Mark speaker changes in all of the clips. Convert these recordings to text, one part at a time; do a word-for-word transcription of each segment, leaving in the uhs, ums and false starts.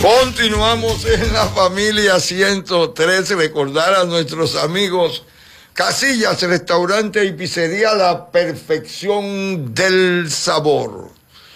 Speaker 1: Continuamos en la familia ciento tres. Recordar a nuestros amigos Casillas, restaurante y pizzería, la perfección del sabor.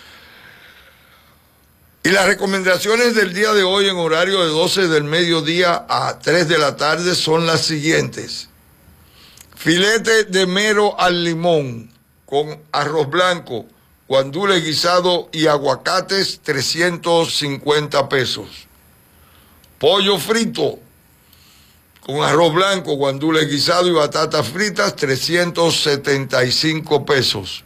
Speaker 1: Y las recomendaciones del día de hoy en horario de doce del mediodía a tres de la tarde son las siguientes. Filete de mero al limón con arroz blanco, guandules guisado y aguacates, trescientos cincuenta pesos. Pollo frito con arroz blanco, guandules guisado y batatas fritas, trescientos setenta y cinco pesos.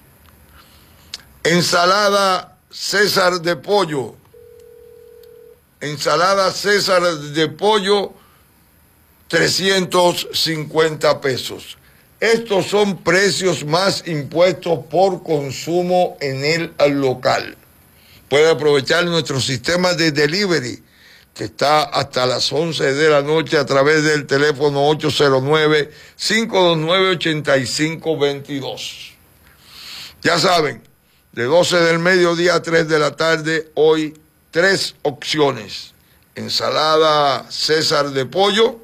Speaker 1: Ensalada César de pollo. Ensalada César de pollo, trescientos cincuenta pesos. Estos son precios más impuestos por consumo en el local. Puede aprovechar nuestro sistema de delivery, que está hasta las once de la noche a través del teléfono ocho cero nueve, cinco dos nueve, ocho cinco dos dos. Ya saben, de doce del mediodía a tres de la tarde, hoy tres opciones. Ensalada César de pollo,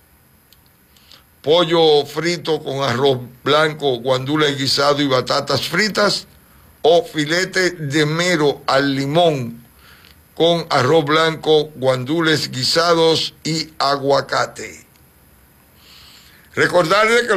Speaker 1: pollo frito con arroz blanco, guandules guisado y batatas fritas, o filete de mero al limón con arroz blanco, guandules guisados y aguacate. Recordarle que